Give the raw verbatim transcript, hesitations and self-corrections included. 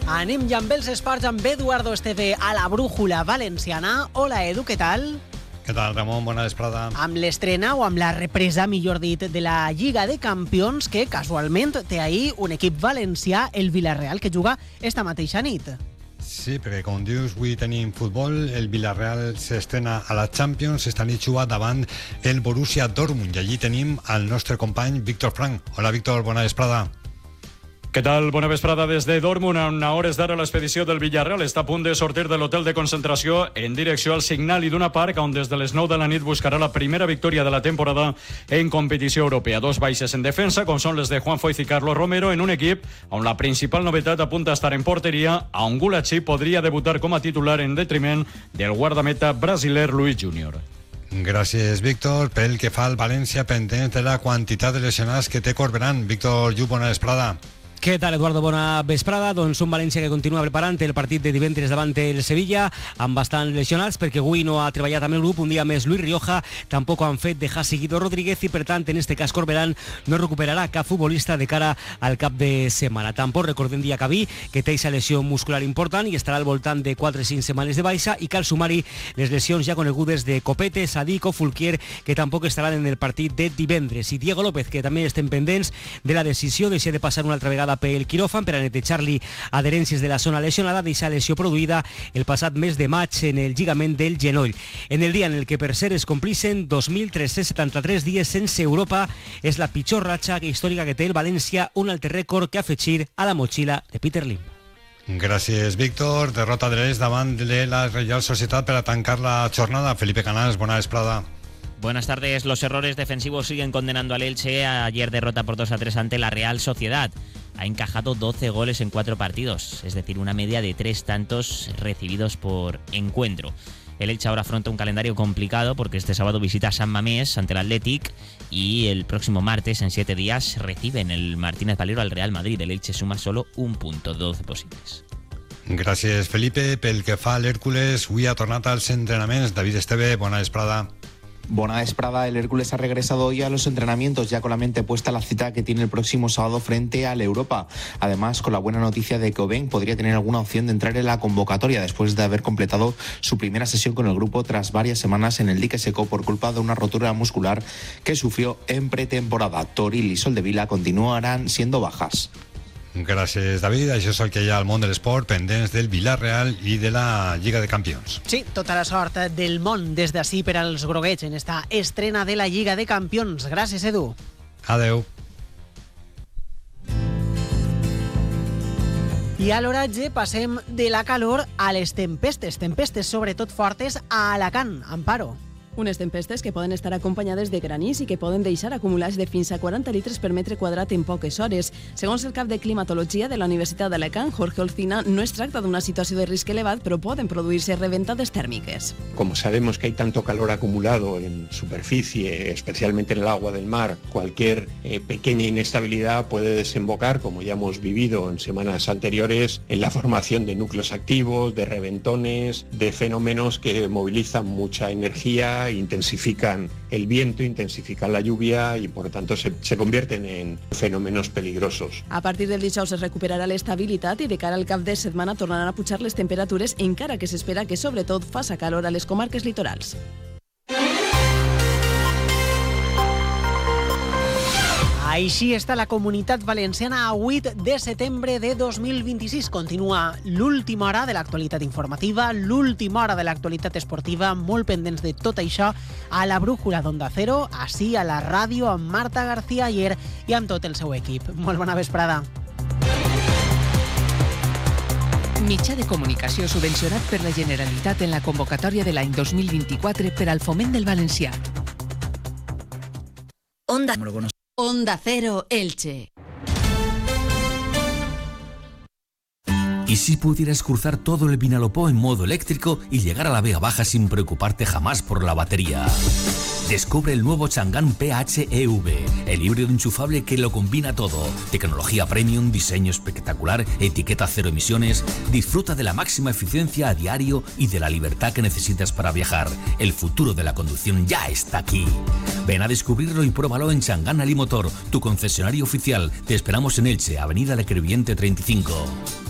Anem ja amb els esports amb Eduardo Esteve a la brújula valenciana. Hola, Edu, què tal? Què tal, Ramon? Bona vesprada. Amb l'estrena, o amb la represa, millor dit, de la Lliga de Campions, que casualment té ahir un equip valencià, el Villarreal, que juga esta mateixa nit. Sí, perquè com dius, avui tenim futbol. El Villarreal s'estrena a la Champions. Esta nit juga davant el Borussia Dortmund. I allí tenim el nostre company Víctor Frank. Hola, Víctor, bona vesprada. Què tal? Bona vesprada des de Dortmund. A hores d'ara l'expedició del Villarreal està a punt de sortir de l'hotel de concentració en direcció al Signal Iduna Park, on des de les nou de la nit buscarà la primera victòria de la temporada en competició europea. Dos baixes en defensa, com són les de Juan Foyth i Carlos Romero, en un equip on la principal novetat apunta a estar en porteria, on Gulacsi podria debutar com a titular en detriment del guardameta brasiler Luis Junior. Gràcies, Víctor. Pel que fa al València, pendent de la quantitat de lesionats que té Corberán. Víctor Lluc, bona vesprada. Què tal, Eduardo? Bona vesprada. Doncs un València que continua preparant el partit de divendres davant el Sevilla, amb bastants lesionats, perquè avui no ha treballat amb el grup. Un dia més Luis Rioja, tampoc han fet dejar Guido Rodríguez i, per tant, en este cas Corberán no recuperarà cap futbolista de cara al cap de setmana. Tampoc recordem Diacabí, que té aquesta lesió muscular important i estarà al voltant de quatre o cinc setmanes de baixa, i cal sumar-hi les lesions ja conegudes de Copete, Sadik o Fulquier, que tampoc estaran en el partit de divendres. I Diego López, que també estem pendents de la decisió de si ha de passar una altra vegada pel quiròfan per a netejar-li adherències de la zona lesionada d'aquesta lesió produïda el passat mes de maig en el lligament del genoll. En el dia en el que per ser es complixen dos mil tres-cents setanta-tres dies sense Europa, és la pitjor ratxa històrica que té el València, un altre rècord que afegir a la motxilla de Peter Lim. Gràcies, Víctor. Derrota de l'Est davant de la Reial Societat per a tancar la jornada. Felipe Canals, bona vesprada. Buenas tardes. Los errores defensivos siguen condenando al Elche. Ayer derrota por dos a tres ante la Real Sociedad. Ha encajado doce goles en cuatro partidos, es decir, una media de tres tantos recibidos por encuentro. El Elche ahora afronta un calendario complicado porque este sábado visita San Mamés ante el Athletic y el próximo martes, en siete días, recibe en el Martínez Valero al Real Madrid. El Elche suma solo un punto, doce posibles. Gràcies, Felipe. Pel que fa a l'Hèrcules, avui ha tornat als entrenaments. David Esteve, bona vesprada. Buena vesprada. El Hércules ha regresado hoy a los entrenamientos, ya con la mente puesta en la cita que tiene el próximo sábado frente al Europa. Además, con la buena noticia de que Oben podría tener alguna opción de entrar en la convocatoria después de haber completado su primera sesión con el grupo tras varias semanas en el dique seco por culpa de una rotura muscular que sufrió en pretemporada. Toril y Soldevila continuarán siendo bajas. Gràcies, David. Això és el que hi ha al món de l'esport, pendents del Villarreal i de la Lliga de Campions. Sí, tota la sort del món des d'ací per als groguets en esta estrena de la Lliga de Campions. Gràcies, Edu. Adeu. I a l'oratge passem de la calor a les tempestes. Tempestes sobretot fortes a Alacant. Amparo. Unes tempestes que poden estar acompanyades de granís i que poden deixar acumulats de fins a quaranta litres per metre quadrat en poques hores. Segons el cap de climatologia de la Universitat d'Alacant, Jorge Olcina, no es tracta d'una situació de risc elevat, però poden produir-se reventades tèrmiques. Como sabemos que hay tanto calor acumulado en superficie, especialmente en el agua del mar, cualquier eh, pequeña inestabilidad puede desembocar, como ya hemos vivido en semanas anteriores, en la formación de núcleos activos, de reventones, de fenómenos que movilizan mucha energía, intensifican el viento, intensifican la lluvia y por tanto se, se convierten en fenómenos peligrosos. A partir del dijous es recuperarà l'estabilitat i de cara al cap de setmana tornaran a pujar les temperatures, encara que s'espera que sobretot faça calor a les comarques litorals. Així està la Comunitat Valenciana a vuit de setembre de dos mil vint-i-sis. Continua l'última hora de l'actualitat informativa, l'última hora de l'actualitat esportiva, molt pendents de tot això a la brújula d'Onda Cero, ací a la ràdio amb Marta García Ayer i amb tot el seu equip. Molt bona vesprada. Mitjà de comunicació subvencionat per la Generalitat en la convocatòria de l'any dos mil vint-i-quatre per al foment del valencià. Onda. Onda Cero Elche. ¿Y si pudieras cruzar todo el Vinalopó en modo eléctrico y llegar a la Vega Baja sin preocuparte jamás por la batería? Descubre el nuevo Chang'an P H E V, el híbrido enchufable que lo combina todo. Tecnología premium, diseño espectacular, etiqueta cero emisiones. Disfruta de la máxima eficiencia a diario y de la libertad que necesitas para viajar. El futuro de la conducción ya está aquí. Ven a descubrirlo y pruébalo en Chang'an Alimotor, tu concesionario oficial. Te esperamos en Elche, Avenida Le Crevillente treinta y cinco.